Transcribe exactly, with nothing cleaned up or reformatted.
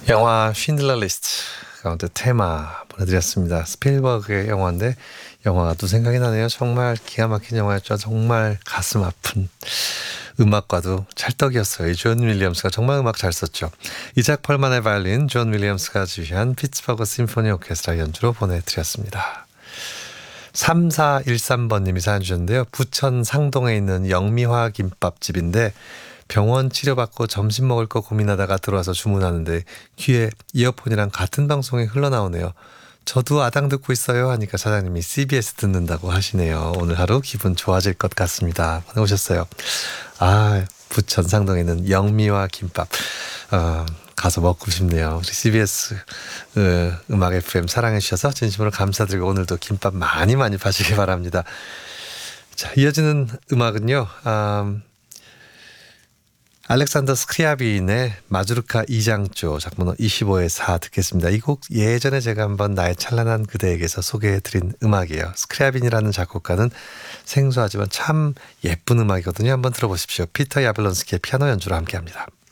영화 쉰들러 리스트 가운데 테마 보내드렸습니다. 스필버그의 영화인데 영화가 또 생각이 나네요. 정말 기가 막힌 영화였죠. 정말 가슴 아픈 음악과도 찰떡이었어요. 존 윌리엄스가 정말 음악 잘 썼죠. 이작 펄만의 바이올린, 존 윌리엄스가 지휘한 피츠버그 심포니 오케스트라 연주로 보내드렸습니다. 삼사일삼 번님이 사연 주셨는데요. 부천 상동에 있는 영미화 김밥집인데 병원 치료받고 점심 먹을 거 고민하다가 들어와서 주문하는데 귀에 이어폰이랑 같은 방송이 흘러나오네요. 저도 아당 듣고 있어요 하니까 사장님이 씨비에스 듣는다고 하시네요. 오늘 하루 기분 좋아질 것 같습니다. 보내오셨어요. 아, 부천 상동에 있는 영미와 김밥 어, 가서 먹고 싶네요. 우리 씨비에스 어, 음악 에프엠 사랑해 주셔서 진심으로 감사드리고 오늘도 김밥 많이 많이 파시기 바랍니다. 자, 이어지는 음악은요. 음, 알렉산더 스크리아빈의 마주르카 이 장조 작품은 이십오의 사 듣겠습니다. 이 곡 예전에 제가 한번 나의 찬란한 그대에게서 소개해드린 음악이에요. 스크리아빈이라는 작곡가는 생소하지만 참 예쁜 음악이거든요. 한번 들어보십시오. 피터 야블론스키의 피아노 연주로 함께합니다.